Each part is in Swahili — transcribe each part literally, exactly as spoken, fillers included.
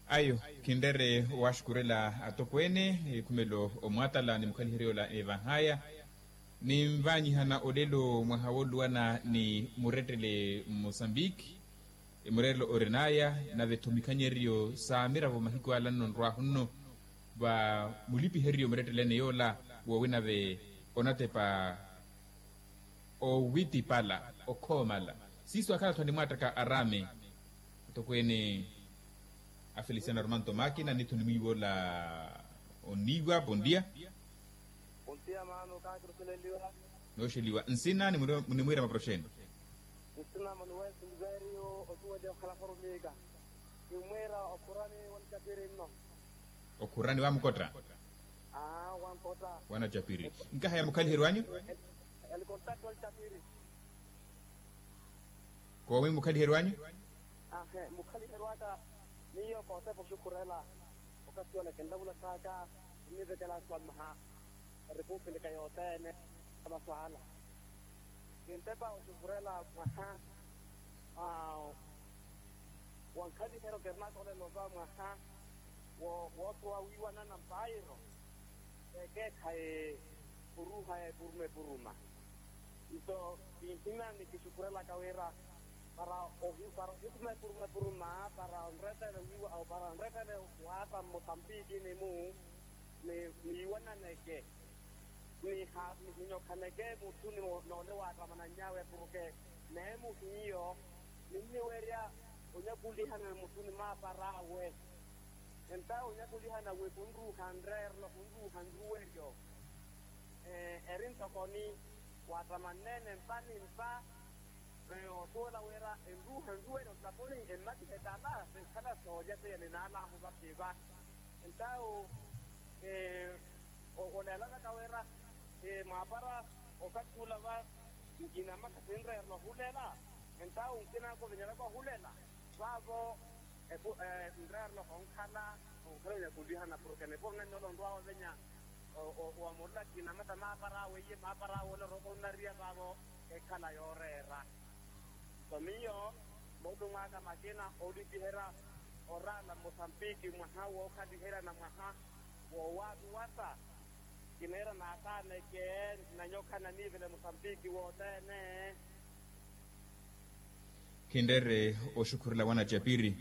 ayo kindere washkurela atokwene kumelo omwatala ni mkalihirio la eva haya ni mvanyi hana odelo mwahawoluana ni muretele Mozambique murelo orenaya na vetumikanyerio samira vo mahiko ala nonrwa hunno ba mulipi herio muretele ne yola wawina ve onate pa o witi pala o komala siso akala twani mwataka arame tokwene a Feliciano Armando Máquina ni tunimiwo la Onigua, bom dia. Bom dia, mano, cá cruzelewa. No sheliwa. Nsina ni muro ni mwira maprosheni. Nsina Manuel Silverio otuwa de California. Ni mwira okurani wanchapiri no. Okurani wa mkotra. Ah, wan kota. Wana chapiri. Nka haya mukali herwanyu? El contacto al chapiri. Kwa wi mukali herwanyu? Ah, he, mukali herwata. Niyo kote po shukurela okasione kenda bula saka ni de la swan maha republika yote ne kama swala kintepa shukurela maha ah wankadi hero kerna kole loba maha wo wo to wiwa na nampairo ke kai uruha e burme buruma ito pintina ni shukurela kawera para ohi para itu me purma purma para onreta de wiwa au para onreta de wata Mozambique ni mu ni ni wana neke ni ha ni nyo kaneke mutu ni no le wata mananyawe puruke nemu hiyo ni ni weria onya kulihana mutu ni ma para we enta onya kulihana we kundu handrer lo kundu handruwe yo eh erin tokoni wata manene mpani mpa pero toda wera en ruja en ruja la ponen en mati de tala se cada soya te en nada ho va que va entao eh o la la kawera eh ma para o kakula va kina maka tendre lo hulela entao kina ko venera ko hulela babo eh tendre lo con kala o creo ya kudihana porque me ponen no lo ndo veña o o amorla kina mata ma para weye ma para wala ro ko naria babo e kala yorera Tomio, modu maka makina odi dihera ora na Mozambique maha wo kadihera na maha wo watu wata kinera na kana ke na nyoka na nive na Mozambique wo tene kindere oshukuru la wana Japiri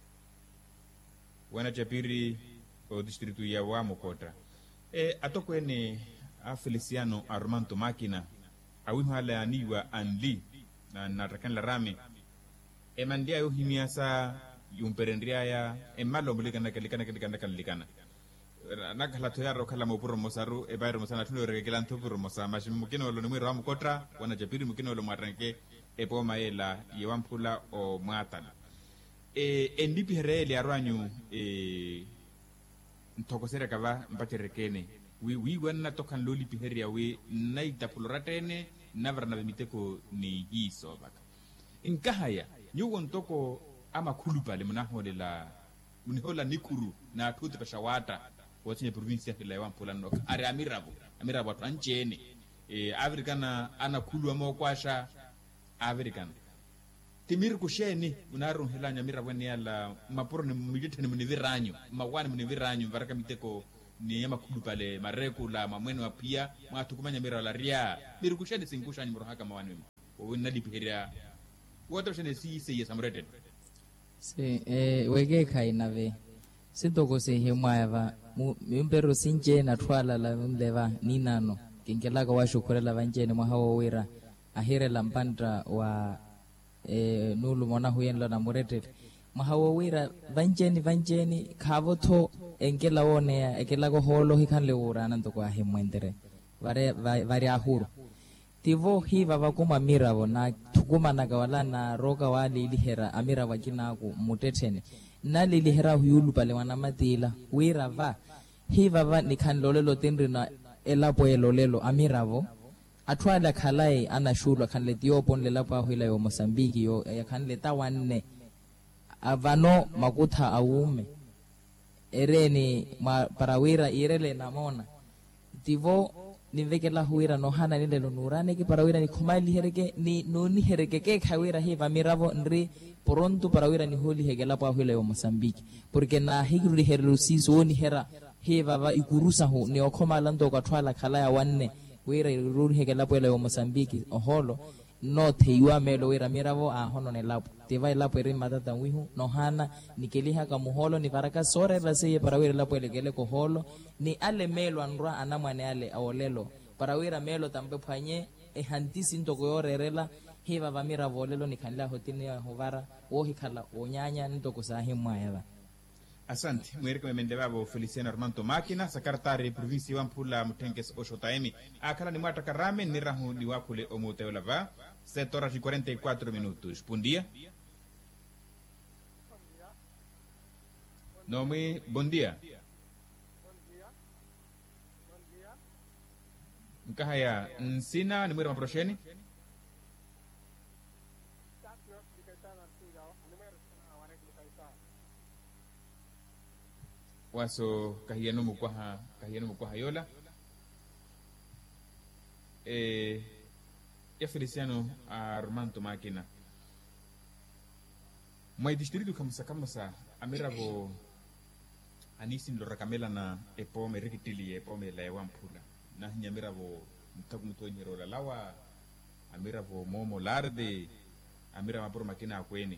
wana Japiri o distritu ya wa Mokota e atokwene a Feliciano Armando Máquina awi hala aniwa anli na natakan la rame e mandia yo himiasa yumperendria ya e malo mulikana kalikana kalikana kalikana nakala toyaro kala mopuro mosaru e bayro mosana tuno regelan to puro mosama mukino lo numero am kotra wana Japiri mukino lo matranke e poma ela yewampula o mwatana e endipi herele arwanyu e ntokosera kava mpacherekene wi wi wana tokan loli piheria we naita poloratene navra na miteko ni hiso baka inkahaya nyugo ntoko ama kulupa le munahole la munihola nikuru na tuti pashawata wotinye provincia la yampula nok ari amirabo amirabo anchene e africana ana kulu ama kwasha africana timir kusheni munaru helanya mirabo ni ala maporo ni mujitene muniviranyo mawani muniviranyo baraka miteko ni yama kudu pale mareku la mamwene wa pia matukumanya mira la ria biru kushade singusha ni mrohaka mawani wo nadi piheria woto shene si se yesamrete se eh wege kai nave sitoko se hemwa mimbero sinje na twala la mleva ninano kingela ka washukura la vanjene mwa hawo wira ahire la mpandra wa eh nulu mona huyenlo na murete mahawo wira vanjeni vanjeni khavoto engela one ekela go holo hikanle urana ntoko ahemwendere vare vari ahuru tivo hiva vakuma miravo na tukuma na kawala na roka wali ilihera amira wakinaku mutetene na lilihera huyulu pale wana matila wira va hiva va nikanlolelo tindri na elapo elolelo amiravo atwala khalai ana shulwa kanle tiopon lelapo ahila yo Mozambique yo yakanle tawanne avano makutha aume ereni ma parawira irele namona tivo ni vekela huira no hana ni lelo nurane ke para wira ni khomali hereke ni no ni hereke ke khawira he vamiravo nri pronto para wira ni holi hegela pa hwela yo Mozambique porque na higuri herlo sizo ni hera he baba ikurusa ho ni okhomala ndo ka thwala khala ya wanne wira ruri hegela pa yo Mozambique oholo no theiwa melo wira miravo a hono ne lapo teva lapo ri matata wihu no hana ni keliha ka muholo ni baraka sore la seye para wira lapo elegele ko holo ni ale melo anra anamane ale awolelo para wira melo tambe phanye e hantisi ntoko yorerela he baba miravo lelo ni khanla hotini ya hovara o hikhala o nyanya ntoko sa himwa. Asante, mwere kama mendebabo Feliciano Armando Máquina, secretary provinsi wampula mutenkes oshotaemi. Akala ni mwata karame ni rahu ni wakule omute olava. sete horas e quarenta e quatro minutos. Bom dia. Nome, bom dia. Nkahaya, nsina ni mwere maprosheni? Waso kahiyano mukwaha kahiyano mukwaha yola eh ya Feliciano Armando Máquina mai distrito kamsa kamsa amiravo anisin lo rakamela na epo merikitili epo mela ya wampula na nyamiravo mtakumto nyero la lawa amiravo momo larde amira mapro Máquina akweni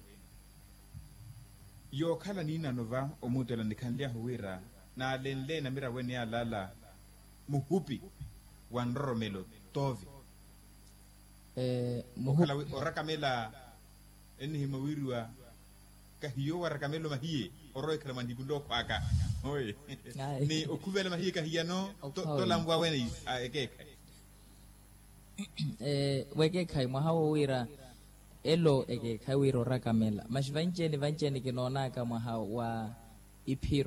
yo khala nina nova omutela nikhandia huwira na lenle na mira weni alala muhupi wanromelo tovi eh muhala orakamela enhi mawirwa kahiyo warakamelo mahie oroe kramandi bundo kwaka oye ni okuvela mahie kahiyano to lambwa weni ekeka eh weke kai mahawo wira elo eke khawiro rakamela mashivancheni vancheni kinona kama hawa iphiro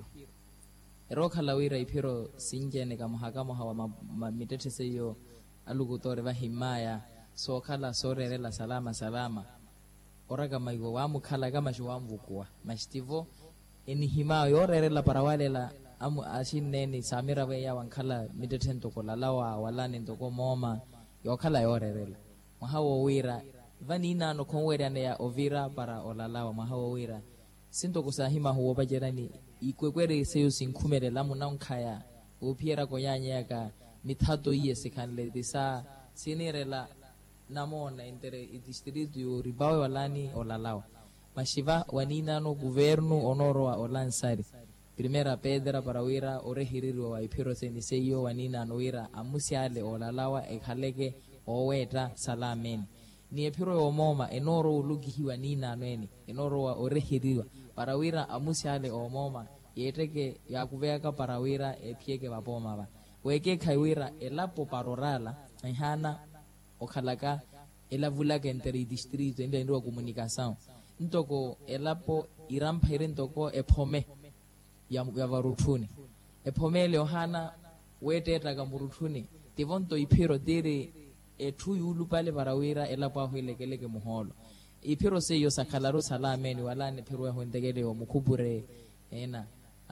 ero khalawira iphiro sinjene kama hakama hawa mitete seyo alugutore va himaya so khala sorerela salama salama ora kama igo wa mukhala kama shiwamvukwa mashtivo eni hima yorerela parawalela amu ashineni samira we ya wankhala mitete ntoko lalawa walane ntoko moma yokhala yorerela mahawo wira vanina no konwere ane ya ovira para olalawa mahawa wira sinto kusahima huo bajerani ikwekwere seyo sinkhumele lamu na unkhaya upiera koyanya yaka mithato iye sikhanle disa sinirela namona intere idistritu yo ribawe walani olalawa mashiva wanina no governo onoro wa olansari primera pedra para wira orehiriru wa ipiro seni seyo wanina no wira amusiale olalawa ekhaleke oweta salameni ni epiro yo moma enoro ulugihiwa nina nweni enoro wa orehiriwa parawira amusiale o moma yeteke yakuveka parawira epieke bapoma ba weke khaiwira elapo parorala ehana okhalaka elavulaka enteri distrito ende ndo comunicação ntoko elapo iramphaire ntoko ephome ya ya varuthuni ephomele ohana weteta ka muruthuni tivonto iphiro dire ethu yulu pale barawira elapa hwelekeleke muholo iphiro seyo sakhalaro salameni wala ne phiro ho ndegele o mukhubure ena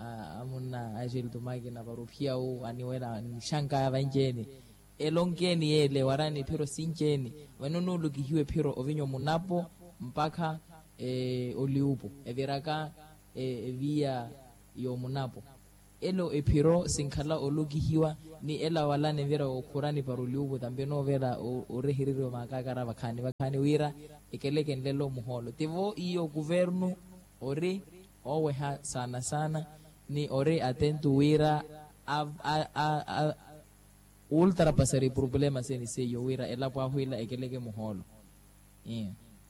amuna ajil tumaki na barupia u aniwela shanka vanjeni elongeni yele warani phiro sinjeni wanono lugihiwe phiro ovinyo munapo mpaka e oliupo eviraka e via yo munapo elo ephiro sinkhala olugihiwa ni ela wala ne vera okurani paruliubo tambe no vera orehiriro makakara bakhani bakhani wira ekeleke ndelo muholo tivo iyo governo ore oweha sana sana ni ore atento wira a a a ultra pasari problema seni seyo wira ela pa huila ekeleke muholo yeah.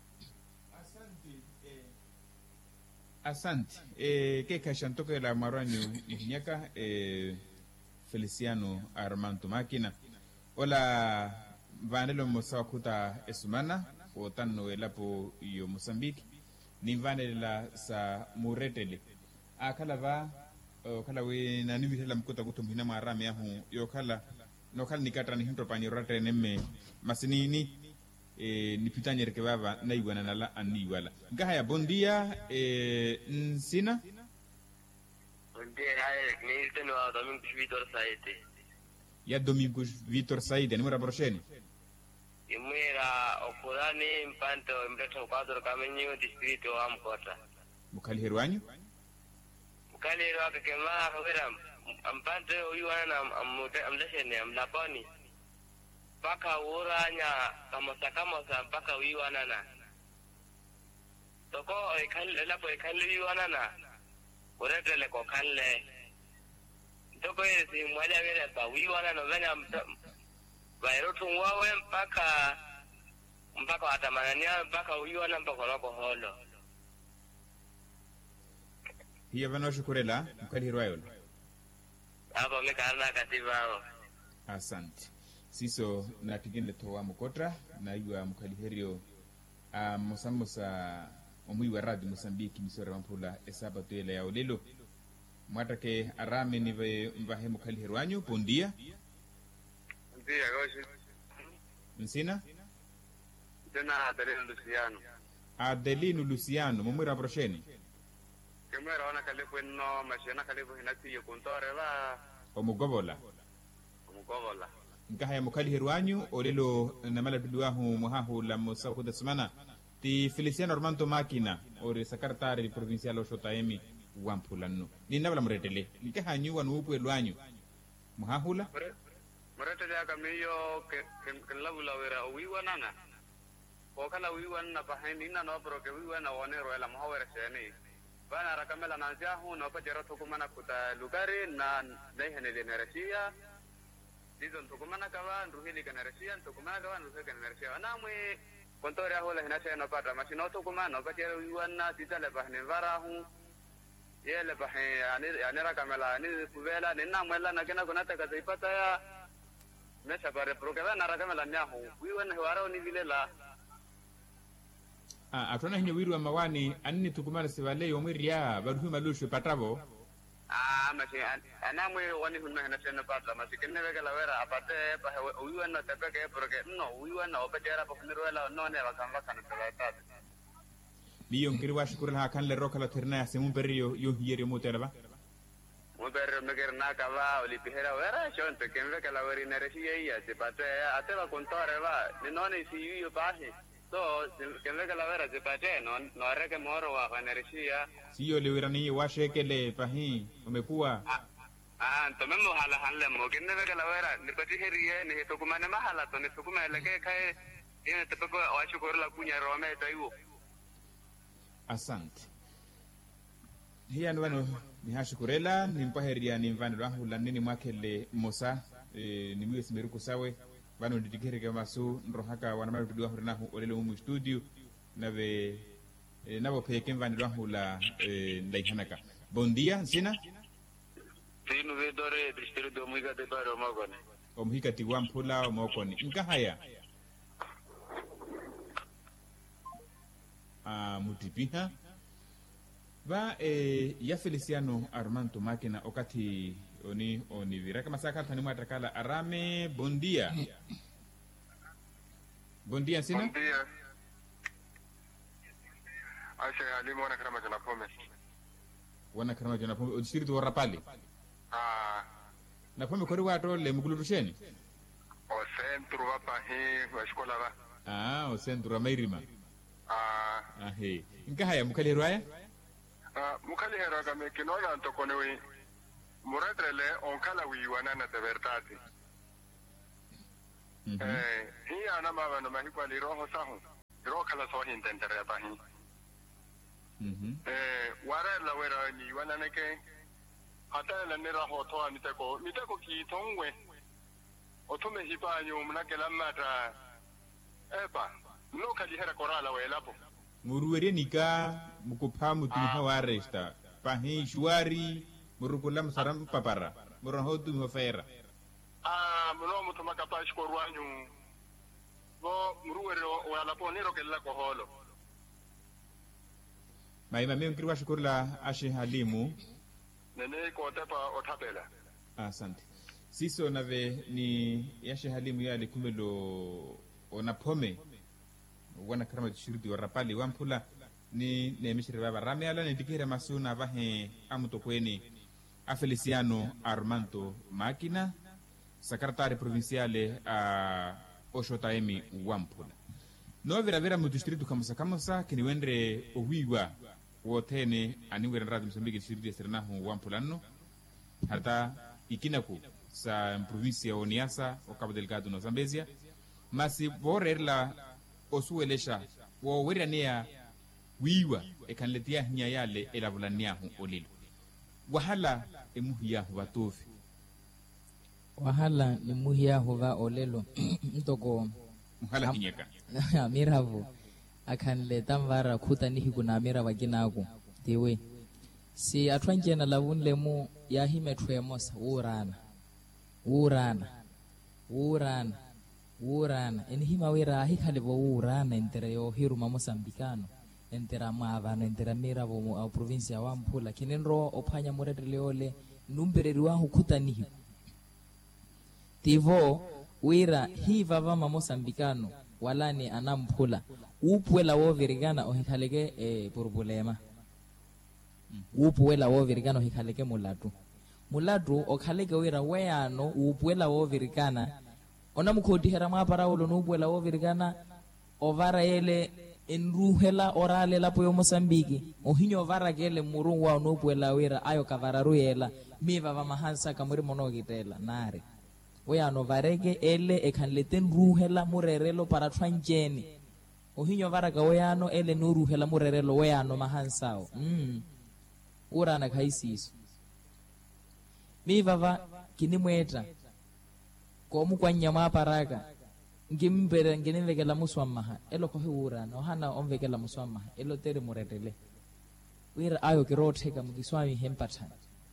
Asante. Eh, que kashanto que la marani inyaka eh, Feliciano Armando Máquina. Hola, vanelo mosakuta esumana o tanno elapo yo Mozambique. Ni vanela sa muretele. Akala va kala we na nimite la mkota kutumhina marame yahu yo kala no kala nikatra ni hinto panyorate nemme masinini eh ni pitanye ke baba na iwana nala aniwala ngahaya bon dia eh nsina bon dia hay ni teno domingo vitor saete ya Domingos Vitor Saida ni mura brosheni imwira okurani mpanto mreto kwadro kamenyo distrito wa Mkota mukali herwanyu mukali herwa kema kawira mpanto uyuana na amdeshene amlaponi paka uranya kamosa kamosa paka uyuana na toko ikhalle lapo ikhalle uyuana na uretele ko khalle toko esi mwaja vile pa uyuana no venya Bairo tungwawe mpaka mpaka atamanania mpaka uyuana mpaka loko holo. Hiya vano shukurela mkali hirwayo. Hapo mikarna kativa hao. Asante. Siso na tigende towa Mukotra na yua mkali herio a mosamosa omui wa radio Mosambiki misore wampula esaba tuele ya olelo. Mwata ke arame nive mvahe mkali hirwanyu pondia. Ndia goshi. Nsina? Tena Adelino Luciano. Adelino Luciano, mumwira brosheni. Kemwera wana kalifu ino mashina kalifu hinati yukuntore la. Omugobola. Omugobola. Nkaha ya mukali hirwanyu, olelo namala biduahu muhahu la musa kuda semana. Ti Feliciano Armando Makina, ore sakartari provincial o shotaemi wampulano. Ni nabala muretele. Nkaha nyu wanu upu elwanyu. Muhahula? Murete ya kamiyo ke ke labula wera uiwana na ko kala uiwana na bahini na no bro ke uiwana wone roela mahawera sheni bana rakamela na jahu no pajara tukumana kuta lugari na dehene generation dizo tukumana kawa nduhili generation tukumana kawa nduhili generation na mwe kontore hola hinacha no pata mashino tukumana no pajara uiwana titale bahini varahu yele bahini ani ani rakamela ni kubela ni na mwela na kena kunata kazaipata ya Mesha pare programa na rakama la nyaho. Wiwa na warao ni vile la. Ah, atona hinyo wiru wa mawani anini tukumana sivale yomwiri ya baruhi malushu patavo. Ah, mashi anamwe wani hunna hina tena pata. Mashi kenne weke la wera apate pa wiwa na tepeke proke. No, wiwa na opetera pa kuniruela no ne wakamba kana tawatatu. Biyo mkiri wa shukuru ha kanle roka la terna ya semu peri yo yo hiyeri motera ba. Muber meger na kava olipihera wera shonte kemve kala weri nereshia ya sipate ateba kontore ba ni noni si yu bahi so kemve kala wera sipate no no reke moro wa nereshia siyo lewirani wa shekele pahi umekuwa ah ntomemo hala hala mo kemve kala wera ni pati herie ni tokumane mahala to ni tokumele ke kai ine tepeko wa shukuru la kunya rome taiwo. Asante. Hiya nwano ni hashukurela ni mpaheria ni mvani rangu la nini mwakele mosa e, ni mwe simeruko sawe vano nditikere kama su nrohaka wanamara tudua hurinahu olele umu studio nave e, nabo peke mvani rangu la e, ndaihanaka. Bon dia, nsina? Tinu vedore distrito mwiga de baro mogone. Omhika tiwampula omokoni. Nka haya? Ah, mutipiha? Va eh, ya Feliciano Armando Makina okati oni oni vira kama saka tani mwatakala arame bon dia. Bon dia sina? Bon dia. Aisha ali mwana karama jana pome. Wana karama jana pome odisiritu warapali. Ah. Na pome kori wato le mugulurusheni. O centro hapa hii wa shkola ba. Ah, o centro amairima. Ah. Ah he. Inka haya mukali rwaya? Ah, mukali hera kama kinola ntokone wi muradrele onkala wi wanana de verdade. Mhm. Eh, hii ana mama na mahikwa li roho sahu. Roho kala so hintentere pa hi. Mhm. Eh, wara la wera ni wanana ke hata la nera hoto amiteko miteko ki tongwe. Otume hipa nyu mnakela mata. Epa, no kali hera korala welapo. Muruwerie nika mukupa mutumi hawa resta pahi shwari murukula musaram papara muraho tu mfera ah muno mutuma kapash ko ruanyu go muruwere wala ponero kella ko holo maima mimi ngirwa shukurla ashi halimu nene ko tepa otapela. Asante. Siso nave ni yashi halimu yale kumelo onapome wana karama tshiriti warapali wampula ni nemishire baba rame ala ndikira masuna vahe amuto kweni a Feliciano Armando Makina secretary provinciale a Oshotaemi Wampula no vera vera mu distrito kamusa kamusa kiniwendre owiwa wotene aniwera radio Mozambique distrito esternahu Wampulano harta ikinaku sa provincia o Niassa o Cabo Delgado no Zambezia masi borerla osuelesha wo werania wiwa ekanletia nya yale elavulaniahu olilo wahala emuhiyahu batofi wahala ni muhiyahu va olelo ntoko muhala hinyeka amiravu akanleta mvara kuta nihi kuna amira waginaku tewe si atwanje na lavunle mu yahime twemos urana urana urana urana enhima wera ahikalevo urana entereo hiruma Mosambikano entera maavano entera mira vo a provincia wa Mpula kinenro ophanya mureteleole numbereri wa hukutanihi tivo wira hiva vama Mosambikano walani anampula upwela wo virigana ohikhaleke e burbulema upwela wo virigana ohikhaleke mulatu mulatu okhaleke wira weyano upwela wo virigana ona mukhoti hera mapara ulo nupwela wo virigana ovara yele enruhela orale lapo yo Mosambiki ohinyo vara kele murungu wa nupwela wira ayo kavararu yela miva va mahansa kamuri monogitela nare weyano vareke ele ekhanleten ruhela murerelo para twanjeni ohinyo vara ka weyano ele nuruhela murerelo weyano mahansao mm urana khaisiso miva va kinimweta komu kwanya maparaka ngimbere nginivekela muswamaha elo ko urana ohana omvekela muswamaha elo tere muretele wira ayo kirotheka mukiswami hempatha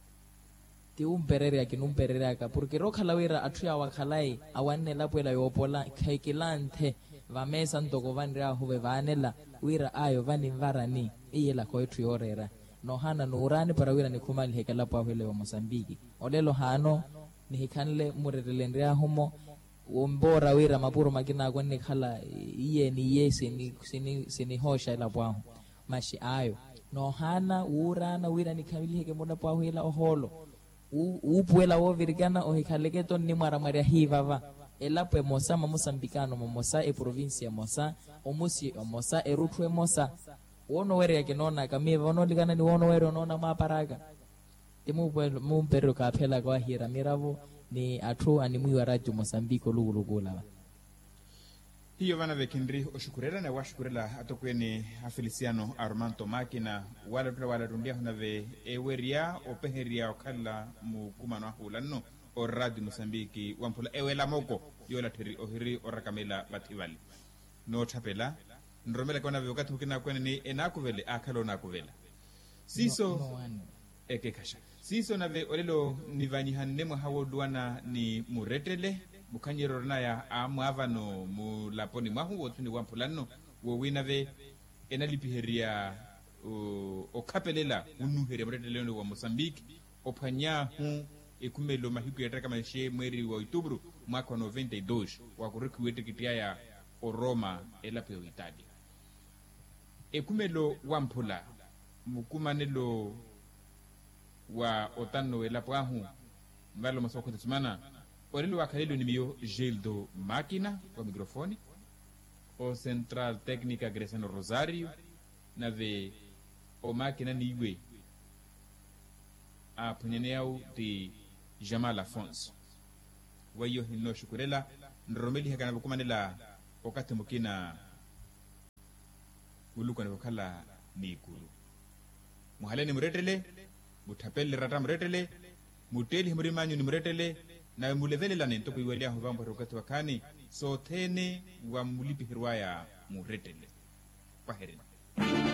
ti umperere akinumperere aka porque rokhala wira athuya wakhalai awanne lapwela yopola khaikilanthe vamesa ntoko vanri ahuve vanela wira ayo vanimvarani iyela koethu yorera no hana no urani para wira nikhumali hekela pa hwele wa Mozambique olelo hano ni hikanle muretelendri ahumo wombora wira mapuro makina kwenye khala iye ni yese ni sini sini hosha ila bwaho mashi ayo no hana urana wira nikamili heke mona pa hwela oholo upwela wo virigana ohikhaleke to ni mara maria hivava elapwe mosa Mosambikano mosa e provincia mosa omusi mosa e rutwe mosa wono were yake nona kamiva wono ligana ni wono were nona maparaka timu mu mpero ka phela kwa hira miravo ni athu animwiwa radio Mozambique lugulugula hiyo vana vekindri oshukurela na washukurela atokwene a Feliciano Armando Makina wala tula wala tundia hunave eweria opeheria okhala mukumano ahulano o radio Mozambique wampula ewela moko yola teri ohiri orakamela bativali no chapela nromela kona vokati mukina kwene ni enakuvele akhalo nakuvela siso no, no eke kasha siso nave olelo nivanyihanne hawo duana ni muretele mukanyero na ya amwavano mu laponi mahu wotuni wampulano wo winave enalipiheria o, o kapelela unuhere muretele wa Mozambique ophanya hu ekumelo mahiku yataka mashe mweri wa Outubro mwaka wa noventa e dois wa kuriku wete kitia ya o Roma elape o Italia ekumelo wampula mukumanelo wa otano elapo ahu mbalo masoko tsimana olelo wakhalelo nimio Gildo Makina kwa mikrofoni o Central Técnica Graciano Rosario nave o Makina niwe a punyeneau de Jamal Afonso wayo hino shukurela nromeli hakana bukumanela okate mukina uluko ne kala ni kulu muhaleni muretele mutapele rata muretele muteli murimanyu ni muretele na mulevele la nento kuiwalia huvambo rokati wakani so tene wa mulipi hirwaya muretele pahereni